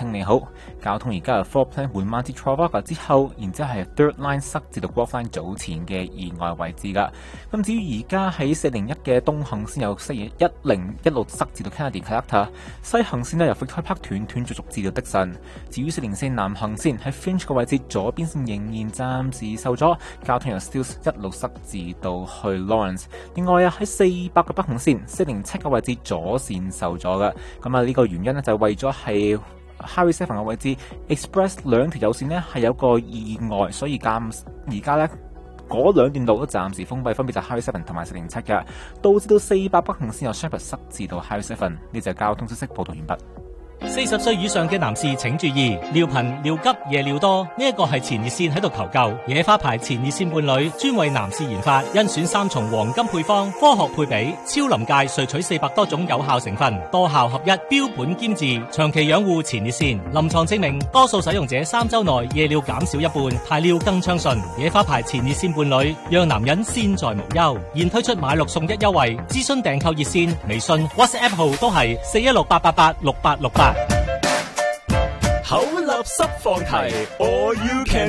清理好。交通而家由 Four Plan 緩慢至 Trafalgar 之後，然之後係 Third Line 塞至到 Grove Line 早前嘅意外位置噶。咁至於而家喺401嘅東行線有101塞至到 Kennedy Collector， 西行線由 Victoria Park 斷續至到 Dixon。至於404南行線喺 Finch 嘅位置，左邊線仍然暫時受阻，交通由 Steeles 一路塞至到去 Lawrence。另外喺400嘅北行線407嘅位置左線受阻嘅。咁呢個原因呢，就為咗係 Highway 7嘅位置 Express 兩條有線呢係有個意外，所以而家呢嗰兩段路都暫時封閉，分別就 Highway 7同埋407嘅，導致到400北行線由 Sheppard 塞至到 Highway 7。呢就係交通消息報道完畢。 40歲以上嘅男士請注意，尿頻、尿急、夜尿多，呢一個係前熱線喺度求救。野花牌前熱線伴侶專為男士研發，甄選3重黃金配方，科學配比，超臨界萃取400多種有效成分，多效合一，標本兼治，長期養護前熱線。臨床證明，多數使用者3周內夜尿減少一半，排尿更暢順。野花牌前熱線伴侶，讓男人先在無憂。現推出買6送1優惠，諮詢訂購熱線、微信、WhatsApp 號都係4168886868。 口立濕放題 All You Can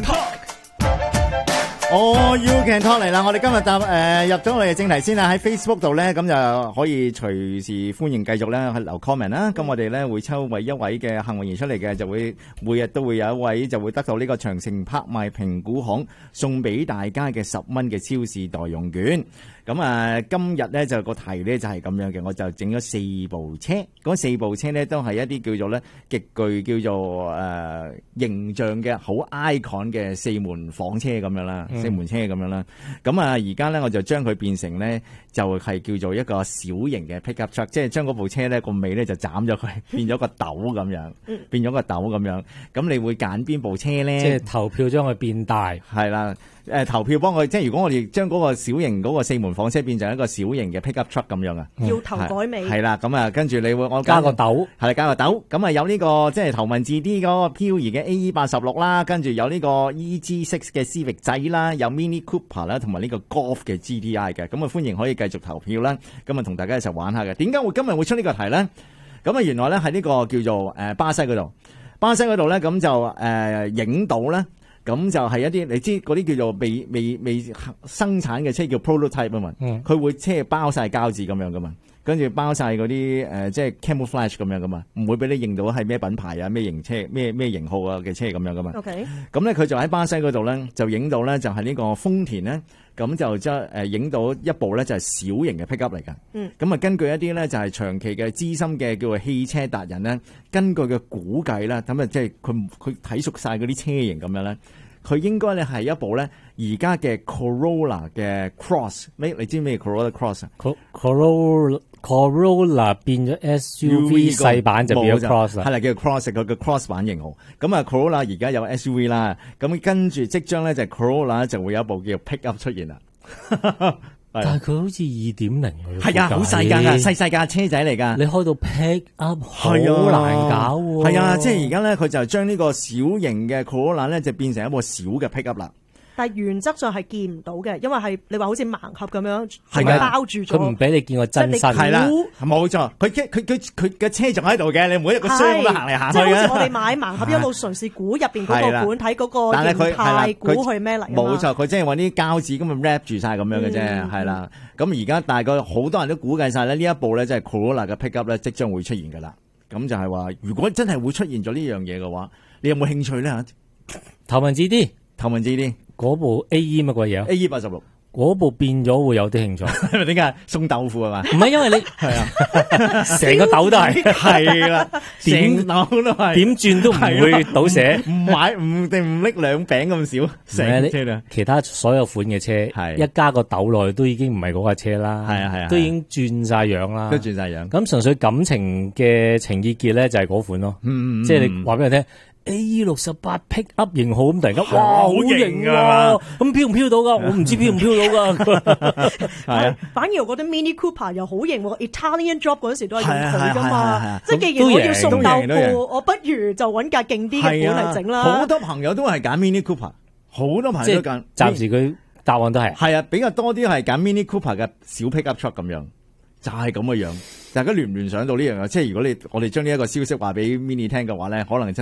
Talk。All You Can Talk 嚟啦！我哋今日入咗我哋正題先啦，喺 Facebook 度咧，咁就可以隨時歡迎繼續咧去留 comment 啦。咁我哋咧會抽為一位嘅幸運兒出嚟嘅，就會每日都會有一位就會得到呢個長城拍賣評估行送俾大家嘅10蚊嘅超市代用券。咁今日咧就個題咧就係咁樣嘅，我就整咗4部車，嗰4部車咧都係一啲叫做咧極具叫做形象嘅好 icon 嘅4門房車咁樣啦，4門車咁樣啦。咁而家咧我就將佢變成咧就係叫做一個小型嘅 pickup truck， 即係將嗰部車咧個尾咧就斬咗佢，變咗個斗咁樣，變咗個斗咁樣。咁你會揀邊部車咧？ 即係投票將佢變大， 係啦。投票幫佢，即係如果我哋將嗰個小型嗰個4門房車變成一個小型嘅 pickup truck 咁樣啊， 要頭改尾係啦，咁跟住你會我加個斗， 係加個斗，咁有呢個即係頭文字 D 嗰個漂移嘅 AE86啦，跟住有呢個 EG6 嘅 Civic 仔啦，有 Mini Cooper 啦，同埋呢個 Golf 嘅 GTI 嘅，咁歡迎可以繼續投票啦，咁同大家一齊玩下嘅。點解今日會出呢個題咧？咁原來咧喺呢個叫做巴西嗰度咧，咁就影到咧。咁就係一啲你知嗰啲叫做未生產嘅車叫 prototype 啊嘛，佢會車包晒膠紙咁樣噶嘛，跟住包晒嗰啲即係 camouflage 咁樣噶嘛，唔會俾你認到係咩品牌啊、咩型車、咩型號啊嘅車咁樣噶嘛。 OK， 咁咧佢就喺巴西嗰度咧就影到咧就係呢個豐田咧，咁就將影到一部咧就係小型嘅 pickup 嚟㗎。咁根據一啲咧就係長期嘅資深嘅叫做汽車達人咧，根據嘅估計啦，咁即係佢睇熟晒嗰啲車型咁樣咧，佢應該咧係一部咧而家嘅 Corolla 嘅 Cross。你知咩 Corolla Cross 啊 ？Corolla 變咗 SUV 細版就變咗 Cross 啦， 係啦，叫 Cross， 佢嘅 Cross 版型號。咁Corolla 而家有 SUV 啦，咁跟住即將咧就 Corolla 就會有一部叫 Pickup 出現啦。 但係佢好似2.0 係啊，好細架噶，細架車仔嚟噶。 你開到 pick up 好難搞喎。 係啊，即係而家咧，佢就將呢個小型嘅 Corolla 咧，就變成一部小嘅 pick up 啦。但係原則上係見唔到嘅，因為係你話好似盲盒咁樣，係包住咗。佢唔俾你見個真身。係啦，冇錯。佢嘅車仲喺度嘅，你每一個箱咁樣行嚟行去。即係好似我哋買盲盒一路嘗試估入邊嗰個款，睇嗰個形態，估佢咩嚟。冇錯，佢即係揾啲膠紙咁樣 wrap 住晒咁樣嘅啫，係啦。咁而家大概好多人都估計晒咧，呢一部咧即係 Corolla 嘅 pickup 咧，即將會出現噶啦。咁就係話，如果真係會出現咗呢樣嘢嘅話，你有冇興趣咧？ 頭文字 D， 嗰部 AE 乜鬼嘢 ？AE86 嗰部變咗會有啲興趣， 係咪點解送豆腐係嘛？ 唔係因為你係啊，成個豆都係， 係啦，點豆都係， 點轉都唔會倒瀉， 唔買唔拎2餅咁少，成車啦。 其他所有款嘅車，一加個豆落去都已經唔係嗰架車啦，係啊，都已經轉晒樣啦， 都轉晒樣。咁純粹感情嘅情意結咧就係嗰款咯，即係你話俾人聽。AE68 pick up 型號咁突然間，哇，好型啊！咁飄唔飄到噶？我唔知飄唔飄到噶。 係啊，反而我覺得 Mini Cooper 又好型喎 ，Italian Job 嗰陣時都係用佢噶嘛。即係既然我要送豆腐，我不如就揾架勁啲嘅款嚟整啦。 好多朋友都係揀 Mini Cooper， 好多朋友都揀。 暫時佢答案都係係啊，比較多啲係揀 Mini Cooper 嘅小 pick up truck 咁樣，就係咁嘅樣。大家聯唔聯想到呢樣嘢？即係如果我哋將呢一個消息話俾 Mini 聽嘅話咧，可能